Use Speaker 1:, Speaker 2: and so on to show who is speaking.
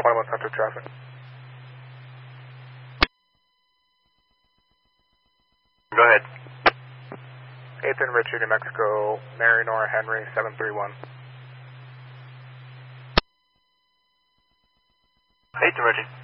Speaker 1: 21 Center traffic. 8th and Richard, New Mexico, Mary Nora Henry, 731.
Speaker 2: 8th and Richard.